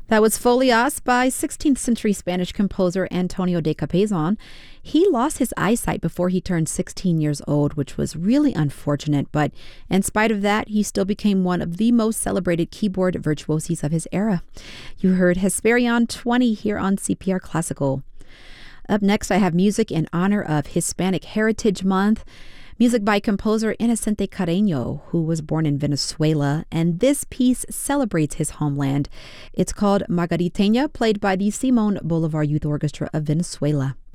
That was Folias by 16th century Spanish composer Antonio de Capezon. He lost his eyesight before he turned 16 years old, which was really unfortunate, but in spite of that, he still became one of the most celebrated keyboard virtuosos of his era. You heard Hesperion 20 here on CPR Classical. Up next, I have music in honor of Hispanic Heritage Month. Music by composer Inocente Carreño, who was born in Venezuela, and this piece celebrates his homeland. It's called Margariteña, played by the Simón Bolívar Youth Orchestra of Venezuela.